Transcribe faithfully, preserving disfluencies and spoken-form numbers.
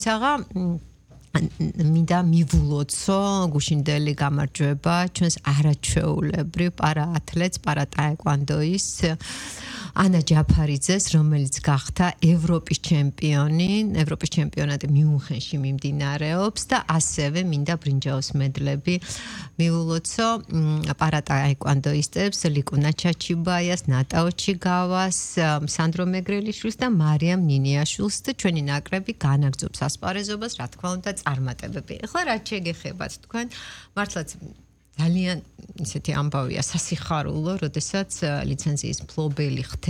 ცაღა მინდა მივულოცო გუშინდელი გამარჯვება ჩვენს არაჩვეულებრივ პარაათლეტს პარატაეკვანდოის ანა ჯაფარიძეს, რომელიც გახდა ევროპის ჩემპიონი, ევროპის ჩემპიონატი მიუნხენში მიმდინარეობს და ასევე მინდა ბრინჯაოს მედლები მივულოცო პარატაეკვანდოისტებს ლიკუნა ჩაჩიბაიას, ნატაო ჩიგავას, სანდრო მეგრელიშვილს და მარიამ ნინიაშვილს და ჩვენი ნაკრები განაგრძობს ასპარეზობას, რა თქმა უნდა, წარმატებები. ეხლა რაც შეგეხებათ თქვენ, მართლაც ძალიან ისეთი ამბავია სასიხარულო, როდესაც ლიცენზიის მფლობელი ხდება